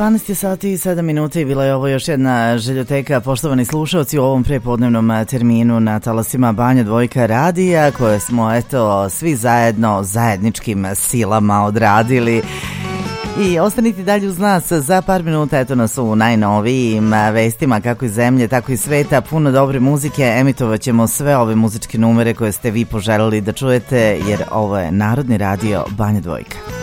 12 sati i 7 minuta i bila je ovo još jedna željoteka, poštovani slušalci, u ovom prepodnevnom terminu na talasima Banja Dvojka radija, koje smo eto svi zajedno zajedničkim silama odradili. I ostanite dalje uz nas, za par minuta eto nas u najnovijim vestima kako iz zemlje, tako i sveta, puno dobre muzike. Emitovat ćemo sve ove muzičke numere koje ste vi poželjeli da čujete, jer ovo je Narodni radio Banja Dvojka.